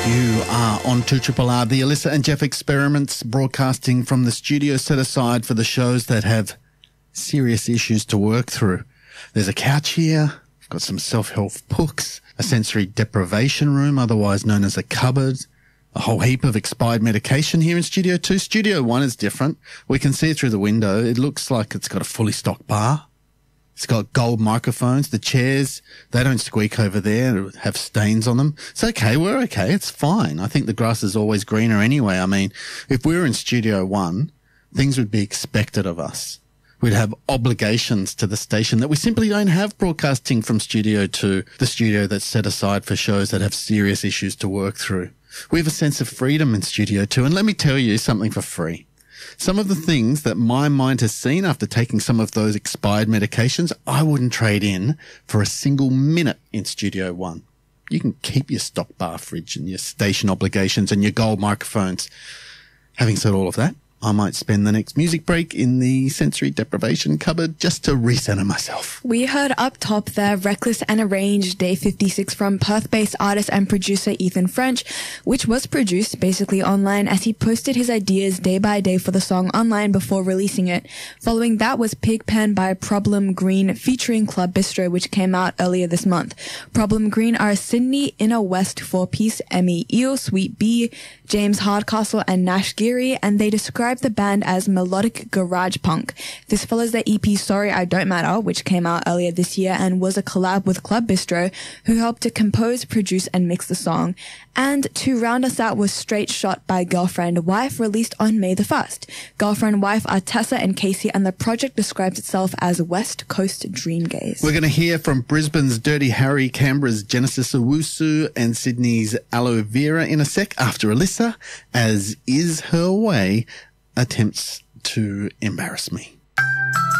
You are on 2RRR, the Alyssa and Jeff Experiments, broadcasting from the studio set aside for the shows that have serious issues to work through. There's a couch here. We've got some self-help books, a sensory deprivation room, otherwise known as a cupboard, a whole heap of expired medication here in Studio 2. Studio 1 is different. We can see it through the window. It looks like it's got a fully stocked bar. It's got gold microphones. The chairs, they don't squeak over there, have stains on them. It's okay. We're okay. It's fine. I think the grass is always greener anyway. I mean, if we were in Studio 1, things would be expected of us. We'd have obligations to the station that we simply don't have broadcasting from Studio 2, the studio that's set aside for shows that have serious issues to work through. We have a sense of freedom in Studio 2, and let me tell you something for free. Some of the things that my mind has seen after taking some of those expired medications, I wouldn't trade in for a single minute in Studio 1. You can keep your stock bar fridge and your station obligations and your gold microphones. Having said all of that, I might spend the next music break in the sensory deprivation cupboard just to recenter myself. We heard up top there Reckless and Arranged Day 56 from Perth-based artist and producer Ethan French, which was produced basically online as he posted his ideas day by day for the song online before releasing it. Following that was Pigpen by Problem Green featuring Club Bistro, which came out earlier this month. Problem Green are Sydney Inner West four-piece Emmy Eel, Sweet B, James Hardcastle and Nash Geary, and they describe the band as melodic garage punk. This follows their EP Sorry I Don't Matter, which came out earlier this year and was a collab with Club Bistro, who helped to compose, produce and mix the song. And to round us out was Straight Shot by Girlfriend Wife, released on May the 1st. Girlfriend Wife are Tessa and Casey, and the project describes itself as West Coast Dreamgaze. We're going to hear from Brisbane's Dirty Harry, Canberra's Genesis Owusu and Sydney's Aloe Vera in a sec after Alyssa, as is her way, attempts to embarrass me.